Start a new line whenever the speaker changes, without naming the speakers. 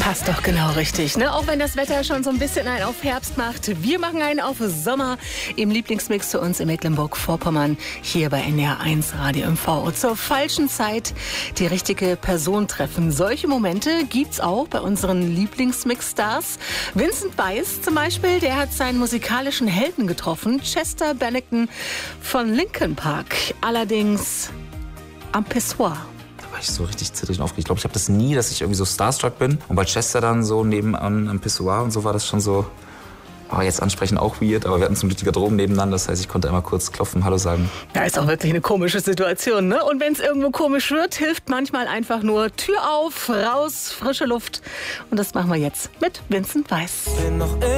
Passt doch genau richtig, ne? Auch wenn das Wetter schon so ein bisschen einen auf Herbst macht. Wir machen einen auf Sommer im Lieblingsmix zu uns in Mecklenburg-Vorpommern. Hier bei NDR1 Radio MV. Zur falschen Zeit die richtige Person treffen. Solche Momente gibt's auch bei unseren Lieblingsmix-Stars. Vincent Weiss zum Beispiel, der hat seinen musikalischen Helden getroffen. Chester Bennington von Linkin Park. Allerdings am Pissoir.
War ich so richtig zittrig und aufgeregt. Ich glaube, ich habe das nie, dass ich irgendwie so starstruck bin. Und bei Chester dann so nebenan am Pissoir und so war das schon so, jetzt ansprechen auch weird, aber wir hatten zum Glück die Garderoben nebeneinander, das heißt, ich konnte einmal kurz klopfen, Hallo sagen.
Ja, ist auch wirklich eine komische Situation, ne? Und wenn es irgendwo komisch wird, hilft manchmal einfach nur Tür auf, raus, frische Luft. Und das machen wir jetzt mit Vincent Weiss.